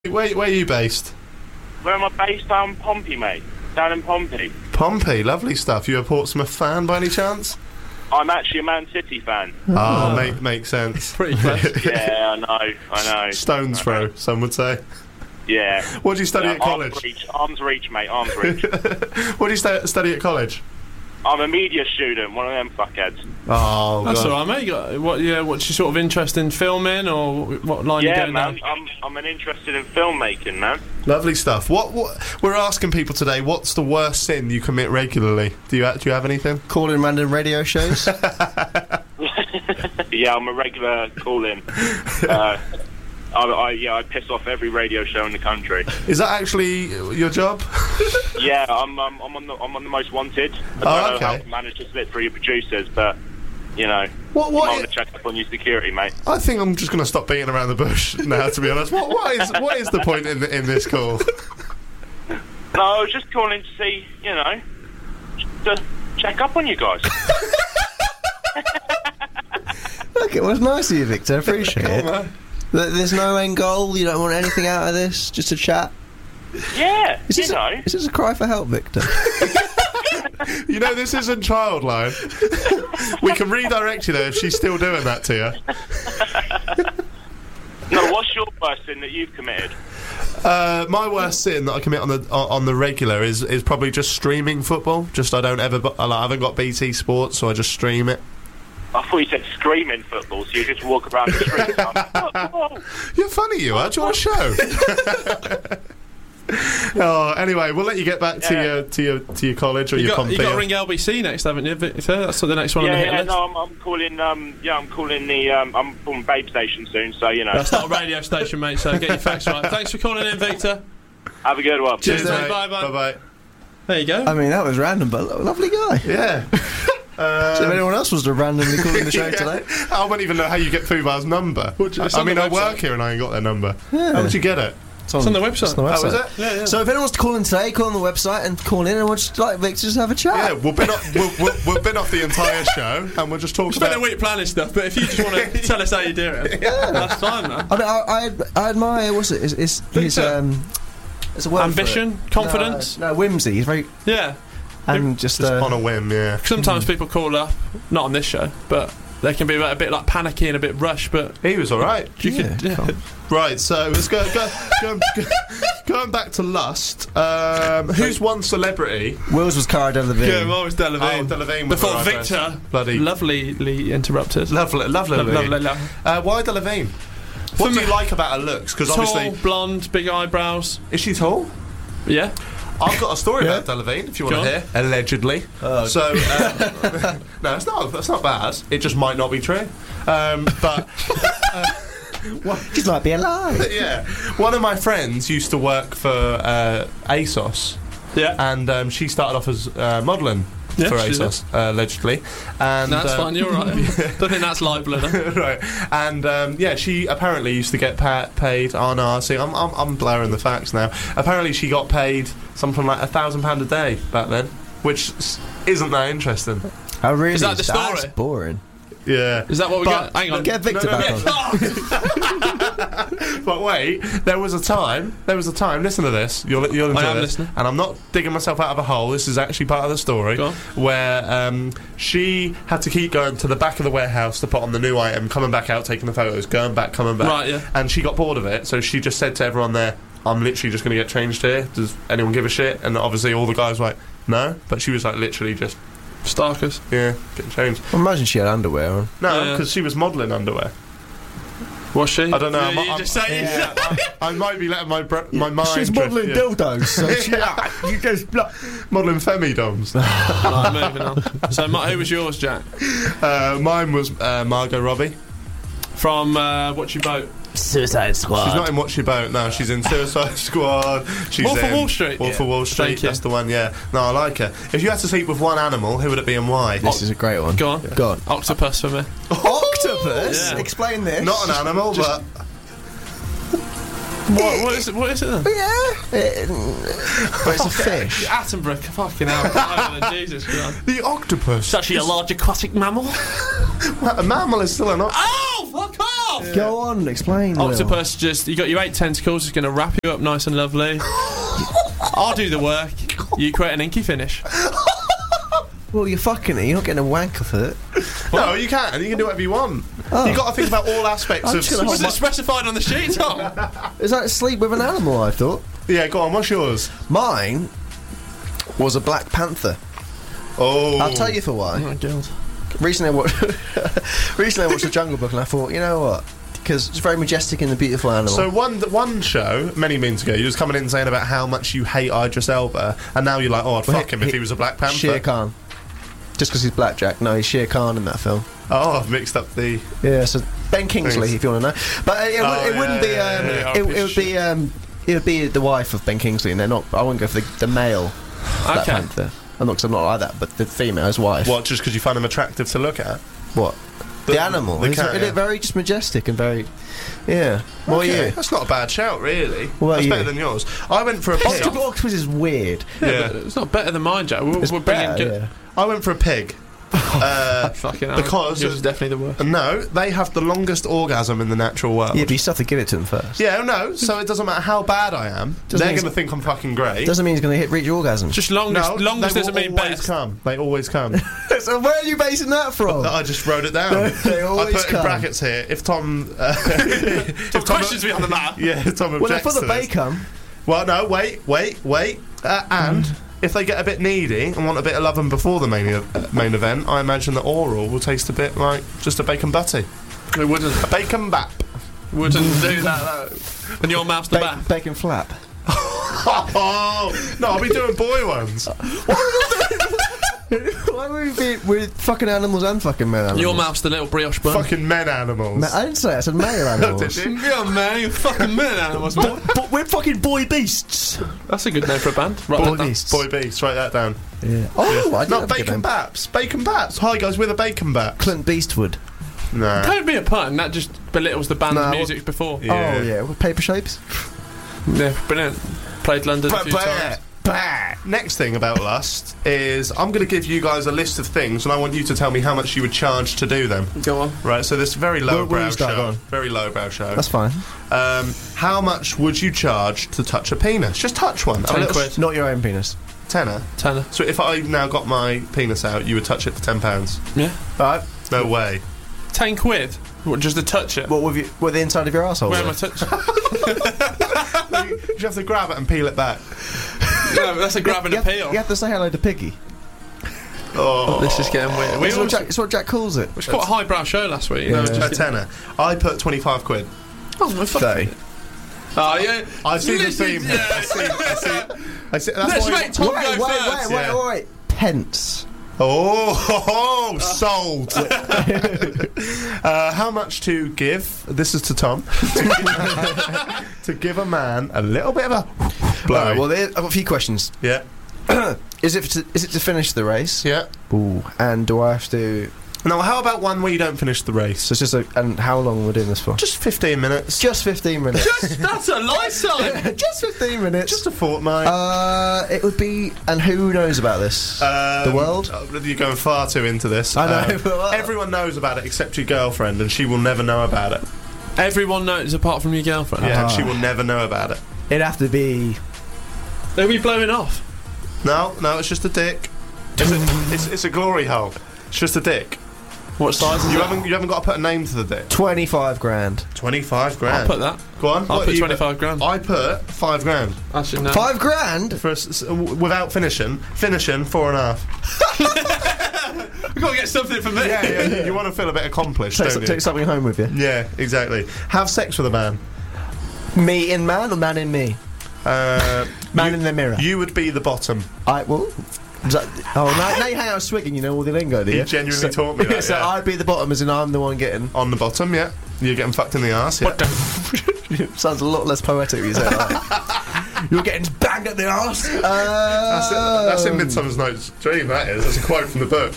Where are you based? Where am I based? I'm Pompey, mate. Down in Pompey. Pompey, lovely stuff. You a Portsmouth fan by any chance? I'm actually a Man City fan. Oh, makes sense. Pretty close. Yeah, I know. Stone's throw, some would say. Yeah. What do you study at college? Arms reach, mate, arms reach. What do you study at college? I'm a media student, one of them fuckheads. Oh, that's God. all right, mate. What's your sort of interest in filming, or what line you going man, down? I'm an interested in filmmaking, man. Lovely stuff. What we're asking people today, what's the worst sin you commit regularly? Do you have anything? Calling random radio shows? Yeah, I'm a regular call-in. I piss off every radio show in the country. Is that actually your job? Yeah, I'm on the most wanted. I don't know how to manage to slip through your producers, but you know, what I want to check up on your security, mate. I think I'm just going to stop beating around the bush now. To be honest, what is the point in this call? No, I was just calling to see, you know, to check up on you guys. Look, it was nice of you, Victor. Appreciate it. Man. There's no end goal. You don't want anything out of this. Just a chat. Yeah, Is this a cry for help, Victor? You know, this isn't Childline. We can redirect you there if she's still doing that to you. No, what's your worst sin that you've committed? My worst sin that I commit on the regular is probably just streaming football. Just I haven't got BT Sports, so I just stream it. I thought you said screaming football, so you just walk around the streets. Whoa. You're funny, you are. Do you want a show? Oh, anyway, we'll let you get back to your college or your company. You got to ring LBC next, haven't you, Victor? That's the next one on the hit list. No, I'm calling. I'm calling the. I'm from Babe Station soon, so you know. That's not a radio station, mate. So get your facts right. Thanks for calling in, Victor. Have a good one. Cheers, mate. mate. Bye. There you go. I mean, that was random, but lovely guy. Yeah. So if anyone else was to randomly call in the show today, I won't even know how you get Fubar's number. I work here and I ain't got their number. Yeah. How would you get it? It's on the website. Oh, is it? Yeah. So if anyone wants to call in today, call on the website and call in, and we'll just like Victor just have a chat. Yeah, we'll bin off the entire show and we'll just talk Spend about. a week planning stuff, but if you just want to tell us how you do it, that's fine, man. I mean, I admire what's it? It's a word Ambition, for it. confidence. No, whimsy. He's very and just on a whim. Yeah. Sometimes people call up, not on this show, but they can be a bit like panicky and a bit rushed. But He was all right. Yeah. Right, so let's going back to Lust. Who's one celebrity? Will's was Cara Delevingne. Yeah, mine was Delevingne. Oh, Delevingne was Before the right Victor, person. Bloody lovely interrupted. lovely. Why Delevingne? What do you like about her looks? Because Tall, obviously, blonde, big eyebrows. is she tall? Yeah. I've got a story about Delevingne, if you want to hear. Allegedly. So, no, it's not. That's not bad. It just might not be true. But She might be alive. yeah, one of my friends used to work for ASOS. Yeah. And she started off as modelling for she ASOS, allegedly. And That's fine, you're right. Don't think that's libelling. right. And she apparently used to get paid. Oh no, see, I'm blurring the facts now. Apparently, she got paid something like £1,000 a day back then, which isn't that interesting. Oh really? Is that the story? That's boring. Yeah. Is that what we got? Hang on. Get Victor back on. But wait, there was a time. Listen to this. You'll enjoy I am this. listening. And I'm not digging myself out of a hole. This is actually part of the story. Go on. Where she had to keep going to the back of the warehouse to put on the new item, coming back out, taking the photos, going back, coming back. Right, yeah. And she got bored of it, so she just said to everyone there, "I'm literally just going to get changed here. Does anyone give a shit?" And obviously all the guys were like, "No," but she was like literally just Starkers. getting changed. Well, imagine she had underwear on. No, because she was modelling underwear. Was she? I don't know. You just say I might be letting my mind. She's modelling dildos. So you just modelling femidoms. Right, moving on. So, who was yours, Jack? Mine was Margot Robbie. From Watch Your Boat. Suicide Squad. She's not in Watch Your Boat. No, she's in Suicide Squad. She's Wolf of in Wall Street. Wolf of Wall Street. Thank you. That's the one. Yeah. No, I like her. If you had to sleep with one animal, who would it be and why? This is a great one. Go on. Go on. Octopus for me. Octopus? Yeah. Explain this. Not an animal, but What is it then? Yeah. But it's a fish. Attenborough, fucking hell. Jesus Christ. the octopus. It's actually a large aquatic mammal. A mammal is still an octopus. Oh, fuck off! off! Go on, explain. Will. Octopus you got your 8 tentacles, it's going to wrap you up nice and lovely. I'll do the work. You create an inky finish. Well, you're fucking it. You're not getting a wanker for it. No, you can. You can do whatever you want. Oh. You've got to think about all aspects of... Was it specified on the sheet, Tom? Is that sleep with an animal, I thought? Yeah, go on, what's yours? Mine was a Black Panther. Oh. I'll tell you for why. Oh, my God. Recently I watched The Jungle Book, and I thought, you know what? Because it's very majestic and a beautiful animal. So one show, many moons ago, you was coming in saying about how much you hate Idris Elba, and now you're like, oh, I'd fuck him if he was a Black Panther. Shere Khan. Just because he's Blackjack. No, he's Shere Khan in that film. Oh, I've mixed up the... Yeah, so Ben Kingsley, Thanks. if you want to know. But it wouldn't be... It would be the wife of Ben Kingsley, and they're not... I won't go for the male Black Panther. I'm not, because I'm not like that, but the female, his wife. What, just because you find him attractive to look at? What? The animal. The cat, Isn't it very just majestic and very... Yeah. What are you? That's not a bad shout, really. What That's are better you? than yours. I went for a pig. Octopus is weird. Yeah. But it's not better than mine, Jack. We're It's bringing better, good. yeah. I went for a pig. Fucking hell. Because yours is definitely the worst. No, they have the longest orgasm in the natural world. Yeah, but you still have to give it to him first. Yeah, no, so it doesn't matter how bad I am. Doesn't They're mean going to think I'm fucking great. Doesn't mean he's going to reach orgasm. Just longest. No, longest they doesn't will mean always best. come. They always come. So where are you basing that from? I just wrote it down. They always I put come. in brackets here. If Tom... Some questions me on the map. Yeah, if Tom objects Well, for the to this. bacon. Well, no, wait. And if they get a bit needy and want a bit of loving before the main event, I imagine the oral will taste a bit like just a bacon butty. It wouldn't. A bacon bap. Wouldn't do that though. And your mouth's the back. Bacon flap. Oh, no, I'll be doing boy ones. Why would we be with fucking animals and fucking male animals? Your mouth's the little brioche bun. Fucking men animals. I didn't say it, I said male animals. Did you? Yeah, man, you fucking men animals. But we're fucking boy beasts. That's a good name for a band. Right, Boy beasts. Boy beast, write that down. Yeah. Oh, I did Not have a good bacon name. baps. Bacon baps. Hi guys, we're the bacon baps. Clint Beastwood. No. Don't be a pun. That just belittles the band's No, music before. Yeah. Oh yeah, with paper shapes. Yeah, brilliant. Played London a few times. Next thing about Lust is I'm going to give you guys a list of things, and I want you to tell me how much you would charge to do them. Go on. Right, so this very Where lowbrow you start show. on? Very lowbrow show. That's fine. How much would you charge to touch a penis? Just touch one. 10 quid. Not your own penis. Tenner. Tenner. So if I now got my penis out, you would touch it for £10? Yeah. Right. No way. 10 quid. What, just to touch it? What with the inside of your asshole? Where am I touching? You have to grab it and peel it back. No, that's a grab and a peel. You have to say hello to Piggy. Oh, This is getting weird. It's what Jack calls it. It was quite a highbrow show last week. Yeah. a tenner. I put 25 quid. Oh, my fucking... 30. Oh, yeah. I see the Listen, theme. yeah. I see. That's Let's why make Tom go first. Yeah. Pence. Oh, sold. How much to give? This is to Tom. To give a man a little bit of a blow. Right, well, I've got a few questions. Yeah. Is it to finish the race? Yeah. Ooh. And do I have to? Now, how about one where you don't finish the race? So it's just and how long we're doing this for? Just 15 minutes. Just 15 minutes. That's a lifetime. Just 15 minutes. Just a fortnight. It would be, and who knows about this? The world? You're going far too into this. I know, but- everyone knows about it except your girlfriend, and she will never know about it. Everyone knows apart from your girlfriend. Yeah, and she will never know about it. It'd have to be. They'll be blowing off. No, it's just a dick. It's a glory hole. It's just a dick. What size is You that? haven't got to put a name to the dick. 25 grand. 25 grand. I'll put that. Go on. I'll what put you 25 grand. I put 5 grand Actually, no. 5 grand? for without finishing 4.5. We've got to get something from me. Yeah. You want to feel a bit accomplished, don't you? Take something home with you. Yeah, exactly. Have sex with a man. Me in man or man in me? Man in the mirror. You would be the bottom. Now you hang out swigging, you know all the lingo, do you? He genuinely taught me that. So yeah. I'd be the bottom, as in I'm the one getting. On the bottom, yeah. You're getting fucked in the arse, yeah. What the... Sounds a lot less poetic when you say that. You're getting banged at the arse. That's in Midsummer's Night's Dream, that is. That's a quote from the book.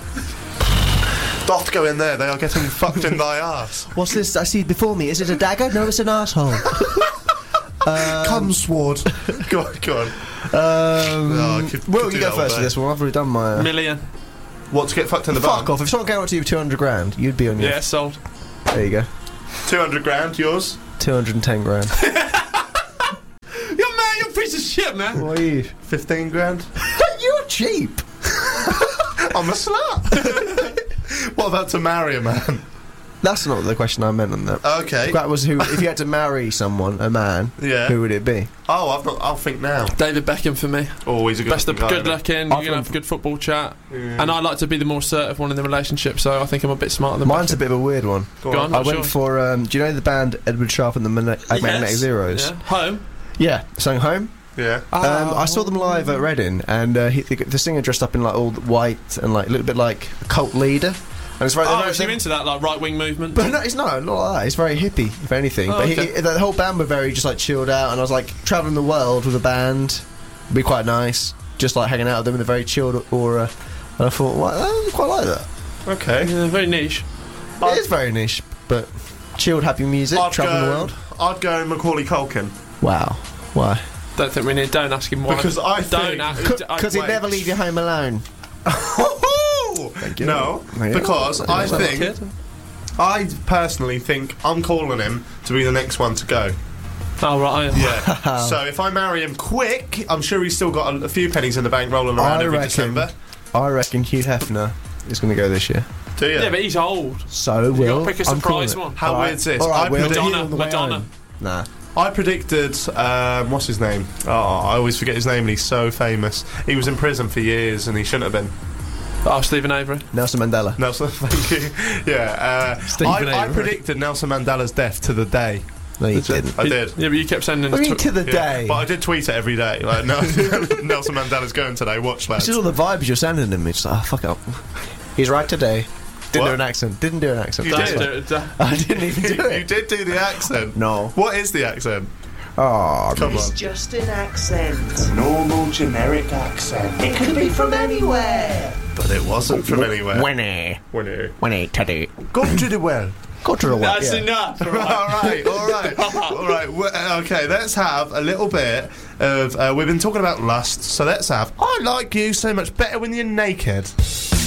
Doth go in there, they are getting fucked in thy arse. What's this I see before me? Is it a dagger? No, it's an arsehole. Come, sword. Go on. Will, you go first for this one. I've already done my. Million. What, to get fucked in the bum? Fuck off. If someone came up to you with 200 grand, you'd be on your. Yeah, sold. There you go. 200 grand, yours? 210 grand. You're a piece of shit, man. What are you? 15 grand? You're cheap. I'm a slut. What about to marry a man? That's not the question I meant on that. Okay. That was who. If you had to marry someone, a man, yeah, who would it be? Oh, I'll think now. David Beckham for me. Always a good guy. Good looking. You're gonna have a good football chat, and I like to be the more assertive one in the relationship. So I think I'm a bit smarter than. Mine's Beckham. a bit of a weird one. Go on. I went for. Do you know the band Edward Sharpe and the Magnetic Zeros? Yeah. Home. Yeah, sang Home. Yeah. I saw them live at Reading, and the singer dressed up in like all white and like a little bit like a cult leader. And it's very, is he into that like right wing movement? But no, it's not like that. It's very hippie, if anything. But the whole band were very just like chilled out, and I was like travelling the world with a band, would be quite nice. Just like hanging out with them in a very chilled aura. And I thought, well, I quite like that. Okay. Yeah, very niche. It is very niche, but chilled, happy music, travelling the world. I'd go Macaulay Culkin. Wow. Why? Don't think we need. Don't ask him why. Because because he'd never leave you home alone. Thank you. No, because I personally think I'm calling him to be the next one to go. Oh, right. Yeah. So if I marry him quick, I'm sure he's still got a few pennies in the bank rolling around every December. I reckon Hugh Hefner is going to go this year. Do you? Yeah, but he's old. So will. Pick a surprise one. How weird's this? Right, Madonna. Nah. I predicted, what's his name? Oh, I always forget his name, and he's so famous. He was in prison for years, and he shouldn't have been. Oh, Stephen Avery. Nelson Mandela. Nelson, thank you. Yeah, I predicted Nelson Mandela's death to the day. No, you didn't. I did. Yeah, but you kept sending to the day. But I did tweet it every day. Like, no, Nelson Mandela's going today. Watch, lads. This is all the vibes you're sending him. It's like, oh, fuck up. He's right today. Didn't do an accent. You did. I didn't even do it. You did do the accent. No. What is the accent? Oh, come on. It's just an accent. A normal, generic accent. It could be from anywhere. But it wasn't from anywhere. Winnie, Teddy. Go to the well. Go to the well. That's enough. all right. Okay, let's have a little bit of. We've been talking about lust, so let's have. I like you so much better when you're naked.